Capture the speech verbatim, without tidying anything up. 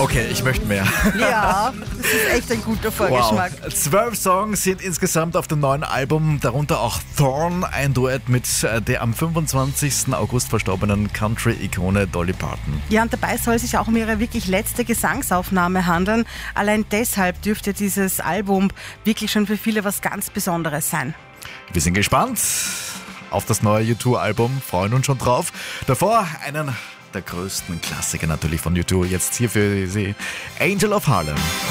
Okay, ich möchte mehr. Ja, das ist echt ein guter Vorgeschmack. Wow. Zwölf Songs sind insgesamt auf dem neuen Album, darunter auch Thorn, ein Duett mit der am fünfundzwanzigsten August verstorbenen Country-Ikone Dolly Parton. Ja, und dabei soll es sich auch um ihre wirklich letzte Gesangsaufnahme handeln. Allein deshalb dürfte dieses Album wirklich schon für viele was ganz Besonderes sein. Wir sind gespannt auf das neue U zwei Album, freuen uns schon drauf. Davor einen der größten Klassiker natürlich von U zwei, jetzt hier für Sie, Angel of Harlem.